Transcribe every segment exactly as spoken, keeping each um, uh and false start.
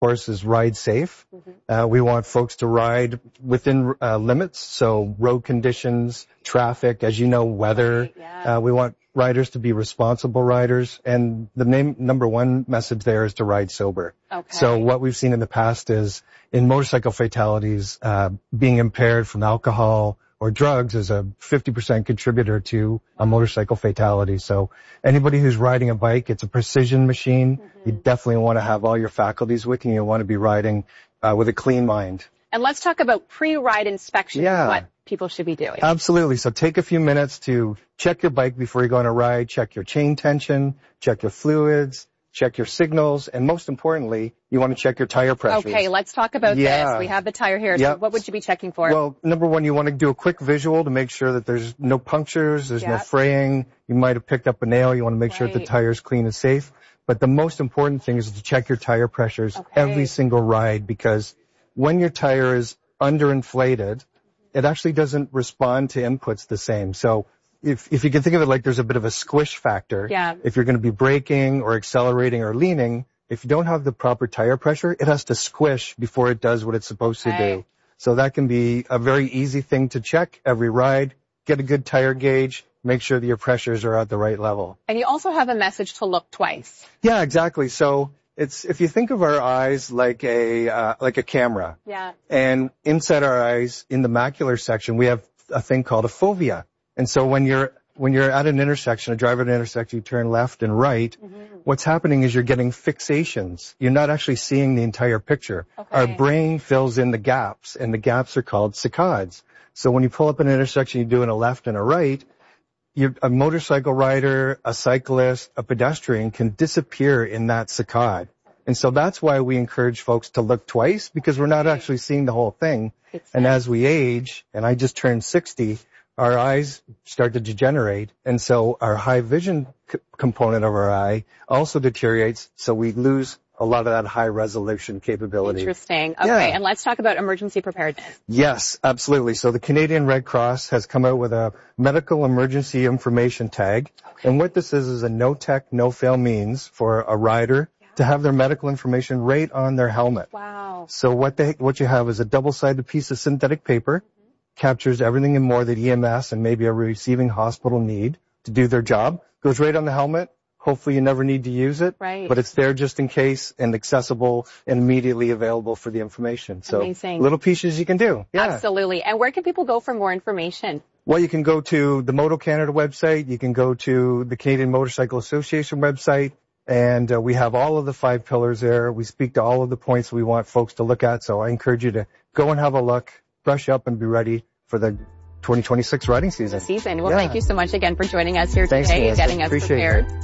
course, is ride safe. Mm-hmm. Uh, we want folks to ride within uh, limits, so road conditions, traffic, as you know, weather. Right, yeah. Uh, we want riders to be responsible riders, and the main, number one message there is to ride sober. Okay. So what we've seen in the past is in motorcycle fatalities, uh, being impaired from alcohol or drugs is a fifty percent contributor to a motorcycle fatality. So anybody who's riding a bike, it's a precision machine. Mm-hmm. You definitely want to have all your faculties with you. You want to be riding uh, with a clean mind. And let's talk about pre-ride inspection, yeah. what people should be doing. Absolutely. So take a few minutes to check your bike before you go on a ride, check your chain tension, check your fluids, check your signals, and most importantly, you want to check your tire pressures. Okay, let's talk about yeah. this. We have the tire here. Yep. So what would you be checking for? Well, number one, you want to do a quick visual to make sure that there's no punctures, there's yep. no fraying. You might have picked up a nail. You want to make right. sure that the tire's clean and safe. But the most important thing is to check your tire pressures okay. every single ride, because when your tire is underinflated, it actually doesn't respond to inputs the same. So if if you can think of it like there's a bit of a squish factor, yeah. if you're going to be braking or accelerating or leaning, if you don't have the proper tire pressure, it has to squish before it does what it's supposed okay. to do. So that can be a very easy thing to check every ride. Get a good tire gauge. Make sure that your pressures are at the right level. And you also have a message to look twice. Yeah, exactly. So it's if you think of our eyes like a uh, like a camera. Yeah. And inside our eyes, in the macular section, we have a thing called a fovea. And so when you're when you're at an intersection, a driver at an intersection, you turn left and right, mm-hmm. what's happening is you're getting fixations. You're not actually seeing the entire picture. Okay. Our brain fills in the gaps, and the gaps are called saccades. So when you pull up an intersection, you're doing a left and a right, you're, a motorcycle rider, a cyclist, a pedestrian can disappear in that saccade. And so that's why we encourage folks to look twice, because we're not actually seeing the whole thing. And as we age, and I just turned sixty, our eyes start to degenerate, and so our high vision c- component of our eye also deteriorates, so we lose a lot of that high resolution capability. Interesting. Okay, yeah. And let's talk about emergency preparedness. Yes, absolutely. So the Canadian Red Cross has come out with a medical emergency information tag, okay. and what this is is a no-tech, no-fail means for a rider yeah. to have their medical information right on their helmet. Wow. So what they what you have is a double-sided piece of synthetic paper, captures everything and more that E M S and maybe a receiving hospital need to do their job, goes right on the helmet. Hopefully you never need to use it, right. but it's there just in case and accessible and immediately available for the information. So amazing. Little pieces you can do. Yeah. Absolutely. And where can people go for more information? Well, you can go to the Moto Canada website. You can go to the Canadian Motorcycle Association website. And uh, we have all of the five pillars there. We speak to all of the points we want folks to look at. So I encourage you to go and have a look, brush up, and be ready for the twenty twenty-six riding season. The season. Well, yeah. thank you so much again for joining us here Thanks, today and Melissa. getting us Appreciate prepared. It.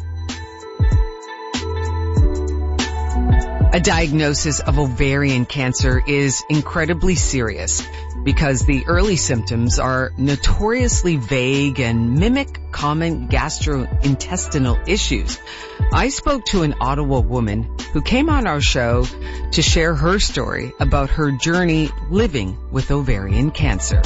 A diagnosis of ovarian cancer is incredibly serious because the early symptoms are notoriously vague and mimic common gastrointestinal issues. I spoke to an Ottawa woman who came on our show to share her story about her journey living with ovarian cancer.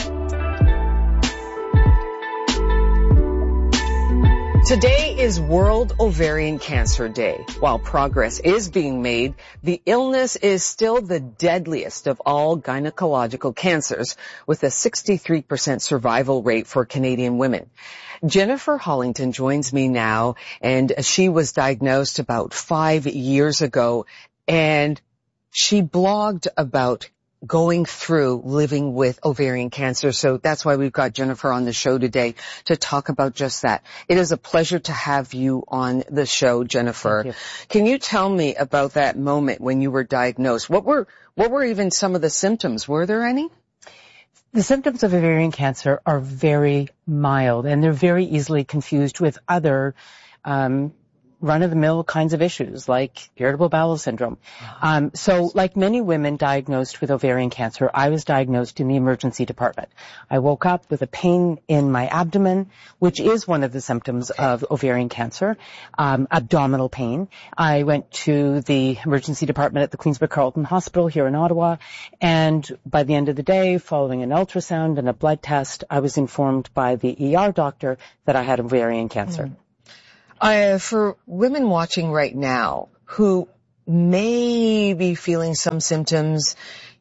Today is World Ovarian Cancer Day. While progress is being made, the illness is still the deadliest of all gynecological cancers, with a sixty-three percent survival rate for Canadian women. Jennifer Hollington joins me now, and she was diagnosed about five years ago, and she blogged about going through living with ovarian cancer. So that's why we've got Jennifer on the show today to talk about just that. It is a pleasure to have you on the show, Jennifer. Thank you. Can you tell me about that moment when you were diagnosed? What were, what were even some of the symptoms? Were there any? The symptoms of ovarian cancer are very mild, and they're very easily confused with other um run-of-the-mill kinds of issues like irritable bowel syndrome. Um, so like many women diagnosed with ovarian cancer, I was diagnosed in the emergency department. I woke up with a pain in my abdomen, which is one of the symptoms of ovarian cancer, um, abdominal pain. I went to the emergency department at the Queensborough Carleton Hospital here in Ottawa, and by the end of the day, following an ultrasound and a blood test, I was informed by the E R doctor that I had ovarian cancer. Mm. Uh, for women watching right now who may be feeling some symptoms,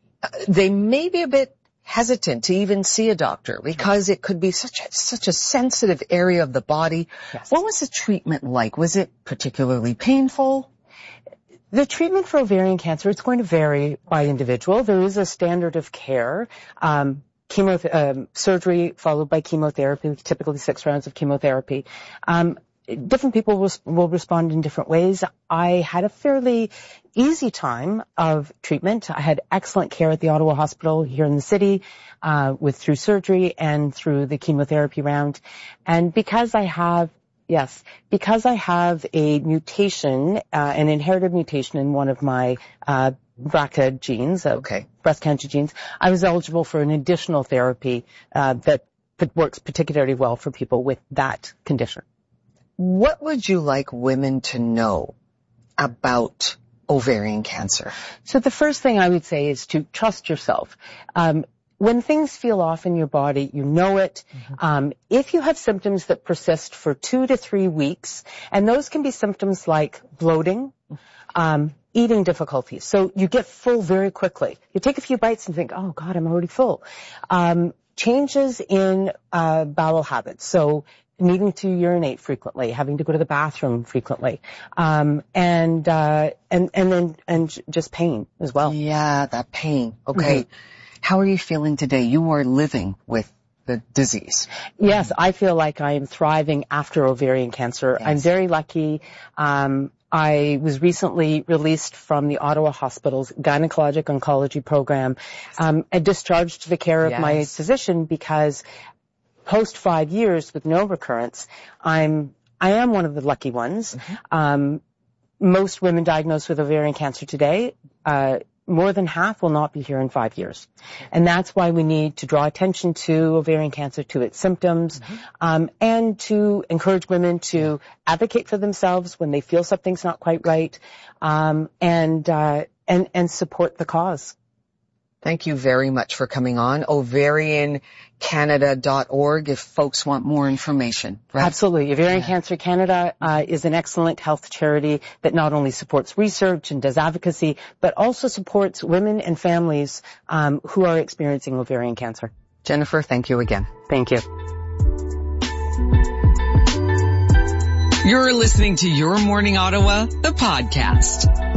they may be a bit hesitant to even see a doctor because it could be such a, such a sensitive area of the body. Yes. What was the treatment like? Was it particularly painful? The treatment for ovarian cancer, it's going to vary by individual. There is a standard of care. Um, chemo, um, surgery followed by chemotherapy, typically six rounds of chemotherapy. Um, different people will, will respond in different ways. I had a fairly easy time of treatment. I had excellent care at the Ottawa Hospital here in the city, uh, with through surgery and through the chemotherapy round. And because I have Yes, because I have a mutation, uh, an inherited mutation in one of my uh, B R C A genes, uh, okay. breast cancer genes, I was eligible for an additional therapy uh, that works particularly well for people with that condition. What would you like women to know about ovarian cancer? So the first thing I would say is to trust yourself. Um, When things feel off in your body, you know it. Mm-hmm. Um, if you have symptoms that persist for two to three weeks, and those can be symptoms like bloating, um, eating difficulties. So you get full very quickly. You take a few bites and think, oh, God, I'm already full. Um, changes in uh, bowel habits. So needing to urinate frequently, having to go to the bathroom frequently, um, and uh, and and then and just pain as well. Yeah, that pain. Okay. Mm-hmm. How are you feeling today? You are living with the disease. Yes, I feel like I am thriving after ovarian cancer. Yes. I'm very lucky. Um, I was recently released from the Ottawa Hospital's gynecologic oncology program, um, and discharged to the care of yes. my physician because post five years with no recurrence, I'm I am one of the lucky ones. Mm-hmm. Um, most women diagnosed with ovarian cancer today, uh, more than half will not be here in five years. And that's why we need to draw attention to ovarian cancer, to its symptoms, mm-hmm. um, and to encourage women to advocate for themselves when they feel something's not quite right, um, and, uh, and, and support the cause. Thank you very much for coming on. ovarian canada dot org if folks want more information. Right? Absolutely. Ovarian yeah. Cancer Canada uh, is an excellent health charity that not only supports research and does advocacy, but also supports women and families um, who are experiencing ovarian cancer. Jennifer, thank you again. Thank you. You're listening to Your Morning Ottawa, the podcast.